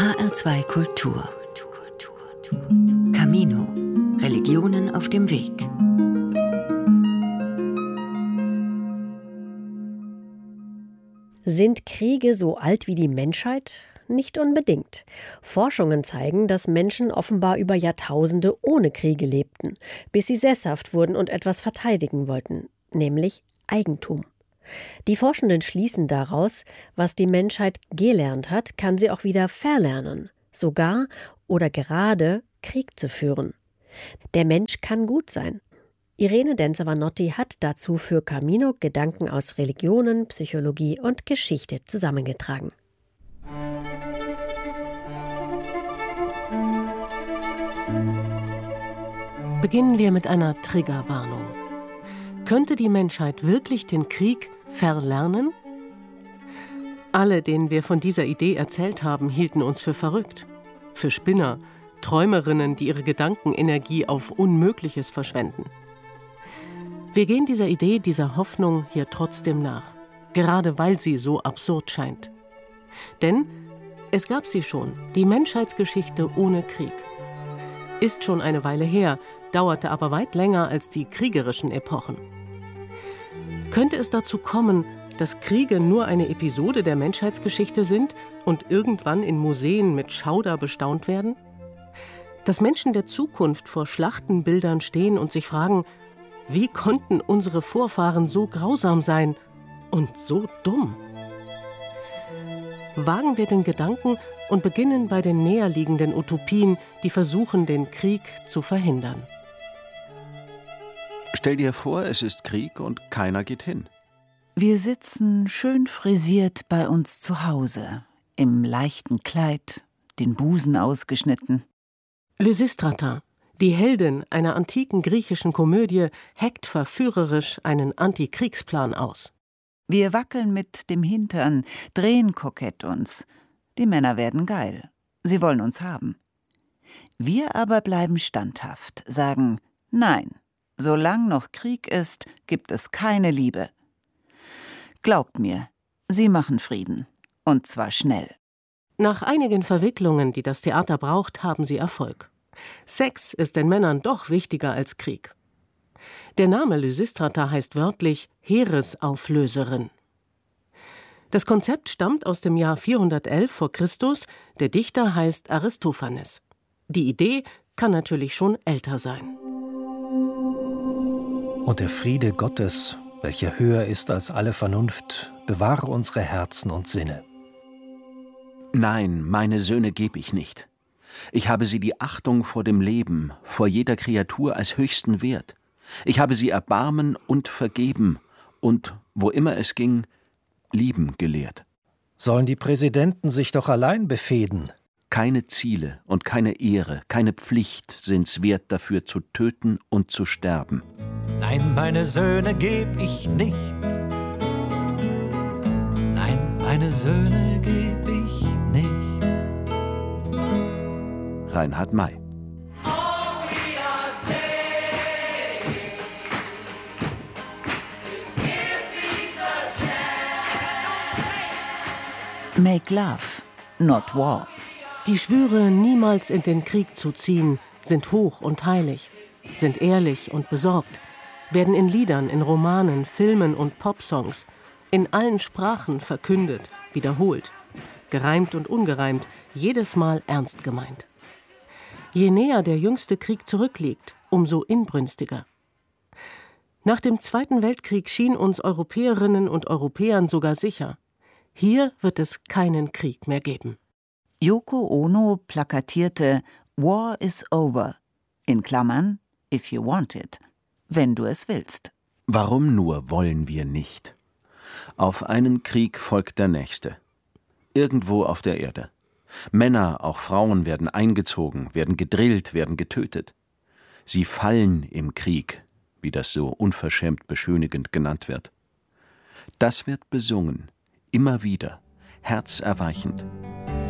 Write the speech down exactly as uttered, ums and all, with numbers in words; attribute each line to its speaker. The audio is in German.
Speaker 1: H R zwei Kultur. Camino. Religionen auf dem Weg.
Speaker 2: Sind Kriege so alt wie die Menschheit? Nicht unbedingt. Forschungen zeigen, dass Menschen offenbar über Jahrtausende ohne Kriege lebten, bis sie sesshaft wurden und etwas verteidigen wollten, nämlich Eigentum. Die Forschenden schließen daraus, was die Menschheit gelernt hat, kann sie auch wieder verlernen, sogar oder gerade Krieg zu führen. Der Mensch kann gut sein. Irene Denzer-Vanotti hat dazu für Camino Gedanken aus Religionen, Psychologie und Geschichte zusammengetragen.
Speaker 3: Beginnen wir mit einer Triggerwarnung. Könnte die Menschheit wirklich den Krieg verlernen? Alle, denen wir von dieser Idee erzählt haben, hielten uns für verrückt, für Spinner, Träumerinnen, die ihre Gedankenenergie auf Unmögliches verschwenden. Wir gehen dieser Idee, dieser Hoffnung hier trotzdem nach, gerade weil sie so absurd scheint. Denn es gab sie schon, die Menschheitsgeschichte ohne Krieg. Ist schon eine Weile her, dauerte aber weit länger als die kriegerischen Epochen. Könnte es dazu kommen, dass Kriege nur eine Episode der Menschheitsgeschichte sind und irgendwann in Museen mit Schauder bestaunt werden? Dass Menschen der Zukunft vor Schlachtenbildern stehen und sich fragen, wie konnten unsere Vorfahren so grausam sein und so dumm? Wagen wir den Gedanken und beginnen bei den näherliegenden Utopien, die versuchen, den Krieg zu verhindern.
Speaker 4: Stell dir vor, es ist Krieg und keiner geht hin.
Speaker 5: Wir sitzen schön frisiert bei uns zu Hause, im leichten Kleid, den Busen ausgeschnitten.
Speaker 3: Lysistrata, die Heldin einer antiken griechischen Komödie, heckt verführerisch einen Antikriegsplan aus.
Speaker 5: Wir wackeln mit dem Hintern, drehen kokett uns. Die Männer werden geil. Sie wollen uns haben. Wir aber bleiben standhaft, sagen, nein, solange noch Krieg ist, gibt es keine Liebe. Glaubt mir, sie machen Frieden. Und zwar schnell.
Speaker 3: Nach einigen Verwicklungen, die das Theater braucht, haben sie Erfolg. Sex ist den Männern doch wichtiger als Krieg. Der Name Lysistrata heißt wörtlich Heeresauflöserin. Das Konzept stammt aus dem Jahr vierhundertelf vor Christus. Der Dichter heißt Aristophanes. Die Idee kann natürlich schon älter sein.
Speaker 6: Und der Friede Gottes, welcher höher ist als alle Vernunft, bewahre unsere Herzen und Sinne.
Speaker 4: Nein, meine Söhne geb ich nicht. Ich habe sie die Achtung vor dem Leben, vor jeder Kreatur als höchsten Wert. Ich habe sie erbarmen und vergeben und, wo immer es ging, lieben gelehrt.
Speaker 6: Sollen die Präsidenten sich doch allein befehden?
Speaker 4: Keine Ziele und keine Ehre, keine Pflicht sind's wert, dafür zu töten und zu sterben.
Speaker 7: Nein, meine Söhne geb ich nicht. Nein, meine Söhne geb ich nicht.
Speaker 4: Reinhard May.
Speaker 5: Make love, not war.
Speaker 3: Die Schwüre, niemals in den Krieg zu ziehen, sind hoch und heilig, sind ehrlich und besorgt, werden in Liedern, in Romanen, Filmen und Popsongs, in allen Sprachen verkündet, wiederholt, gereimt und ungereimt, jedes Mal ernst gemeint. Je näher der jüngste Krieg zurückliegt, umso inbrünstiger. Nach dem Zweiten Weltkrieg schien uns Europäerinnen und Europäern sogar sicher, hier wird es keinen Krieg mehr geben.
Speaker 5: Yoko Ono plakatierte War is over, in Klammern, if you want it, wenn du es willst.
Speaker 4: Warum nur wollen wir nicht? Auf einen Krieg folgt der nächste. Irgendwo auf der Erde. Männer, auch Frauen werden eingezogen, werden gedrillt, werden getötet. Sie fallen im Krieg, wie das so unverschämt beschönigend genannt wird. Das wird besungen, immer wieder, herzerweichend.